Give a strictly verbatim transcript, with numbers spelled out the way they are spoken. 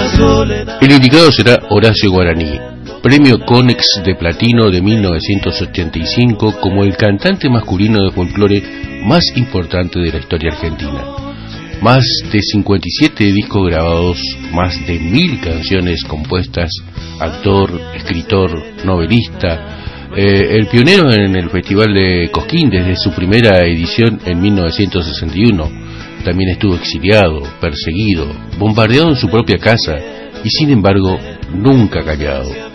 El indicado será Horacio Guaraní, premio Conex de Platino de mil novecientos ochenta y cinco como el cantante masculino de folclore más importante de la historia argentina. Más de cincuenta y siete discos grabados, más de mil canciones compuestas, actor, escritor, novelista, eh, el pionero en el Festival de Cosquín desde su primera edición en mil novecientos sesenta y uno. También estuvo exiliado, perseguido, bombardeado en su propia casa y sin embargo nunca callado.